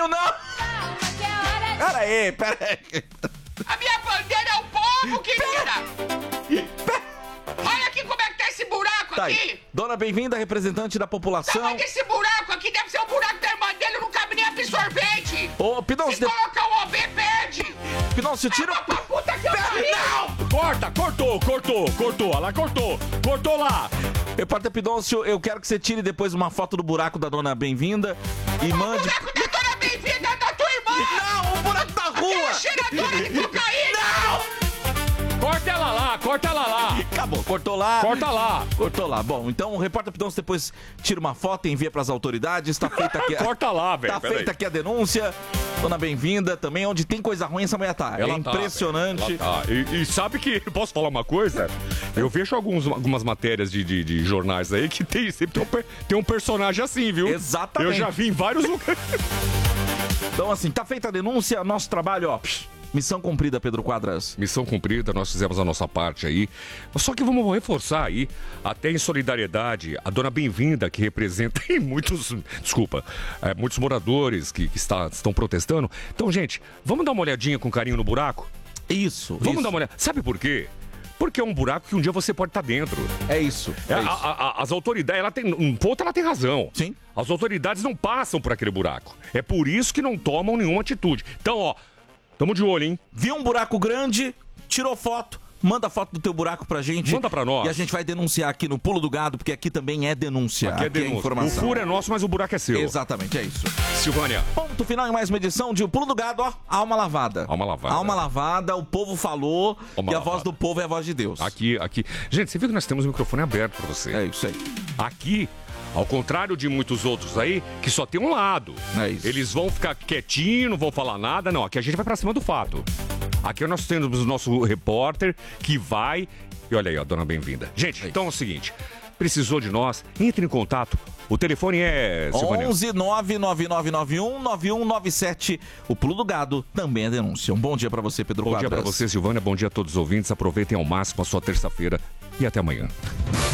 tenho, não! Pera aí. A minha bandeira é o povo, querida! Olha aqui como é que tá esse buraco Tá aqui! aí. Dona Bem-vinda, representante da população. Tamanho desse buraco aqui deve ser o buraco da irmã dele, não cabe nem absorvente! Ô, Se Pidoncio, colocar o OB, perde! Pidoncio, tira... Pra puta que eu pariu! Não! Cortou. Olha lá, cortou lá. Repórter Pidoncio, eu quero que você tire depois uma foto do buraco da Dona Bem-vinda e O mande... buraco da Dona Bem-vinda é da tua irmã! Não, o buraco da rua! Aquela cheiradora de cocaína! Não! Corta ela lá. Acabou, cortou lá. Corta lá. Bom, então o repórter Pidoncio depois tira uma foto e envia pras autoridades. Tá feita aqui. Corta lá, velho. Tá feita aqui a denúncia. Dona Bem-vinda também, onde tem coisa ruim essa mulher tá. Ela é impressionante. Tá. E sabe que, posso falar uma coisa? Eu vejo algumas matérias de jornais aí que sempre tem um personagem assim, viu? Exatamente. Eu já vi em vários lugares. Então assim, tá feita a denúncia, nosso trabalho, ó. Missão cumprida, Pedro Quadras. Missão cumprida, nós fizemos a nossa parte aí. Só que vamos reforçar aí, até em solidariedade, a Dona Bem-vinda, que representa muitos moradores que estão protestando. Então, gente, vamos dar uma olhadinha com carinho no buraco? Isso. Vamos dar uma olhada. Sabe por quê? Porque é um buraco que um dia você pode estar dentro. É isso. As autoridades, um ponto ela tem razão. Sim. As autoridades não passam por aquele buraco. É por isso que não tomam nenhuma atitude. Então, ó, tamo de olho, hein? Viu um buraco grande, tirou foto, manda foto do teu buraco pra gente. Manda pra nós. E a gente vai denunciar aqui no Pulo do Gado, porque aqui também é denúncia. Aqui é denúncia. Informação. O furo é nosso, mas o buraco é seu. Exatamente, é isso. Silvânia. Ponto final em mais uma edição de O Pulo do Gado, ó. Alma lavada. Alma lavada, o povo falou e a voz do povo é a voz de Deus. Aqui. Gente, você viu que nós temos o microfone aberto pra você. É isso aí. Aqui, ao contrário de muitos outros aí, que só tem um lado. É isso. Eles vão ficar quietinhos, não vão falar nada. Não, aqui a gente vai pra cima do fato. Aqui nós temos o nosso repórter que vai... E olha aí, ó, Dona Bem-vinda. Gente, então é o seguinte. Precisou de nós, entre em contato. O telefone é... 11 99991 9197. O Pulo do Gado também é denúncia. Um bom dia pra você, Pedro Quadras. Bom dia pra você, Silvânia. Bom dia a todos os ouvintes. Aproveitem ao máximo a sua terça-feira e até amanhã.